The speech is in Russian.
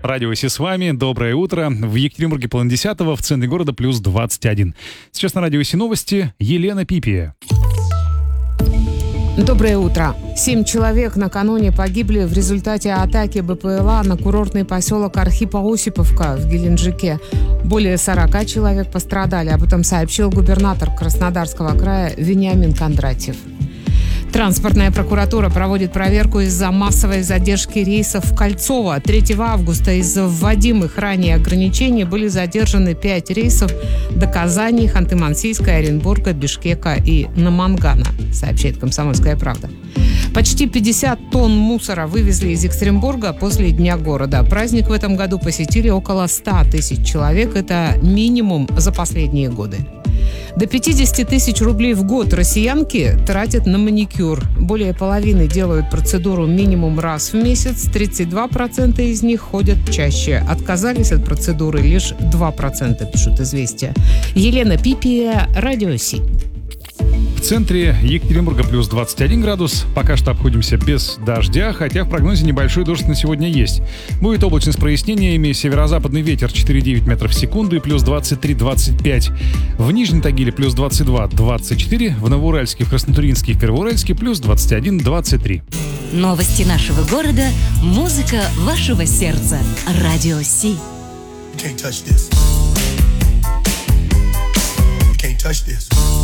Радио Си с вами. Доброе утро. В Екатеринбурге 9:30, в центре города плюс 21. Сейчас на Радио Си новости. Елена Пипия. Доброе утро. 7 человек накануне погибли в результате атаки БПЛА на курортный поселок Архипо-Осиповка в Геленджике. Более 40 человек пострадали. Об этом сообщил губернатор Краснодарского края Вениамин Кондратьев. Транспортная прокуратура проводит проверку из-за массовой задержки рейсов в Кольцово. 3 августа из-за вводимых ранее ограничений были задержаны 5 рейсов до Казани, Ханты-Мансийска, Оренбурга, Бишкека и Намангана, сообщает «Комсомольская правда». Почти 50 тонн мусора вывезли из Екатеринбурга после Дня города. Праздник в этом году посетили около 100 тысяч человек. Это минимум за последние годы. До 50 тысяч рублей в год россиянки тратят на маникюр. Более половины делают процедуру минимум раз в месяц. 32% из них ходят чаще. Отказались от процедуры лишь 2%, пишут «Известия». Елена Пипия, Радио Си. В центре Екатеринбурга плюс 21 градус. Пока что обходимся без дождя, хотя в прогнозе небольшой дождь на сегодня есть. Будет облачно с прояснениями, северо-западный ветер 4,9 метров в секунду и плюс 23-25. В Нижнем Тагиле плюс 22-24, в Новоуральске, в Краснотурьинске и в Первоуральске плюс 21-23. Новости нашего города, музыка вашего сердца. Радио Си. Touch this.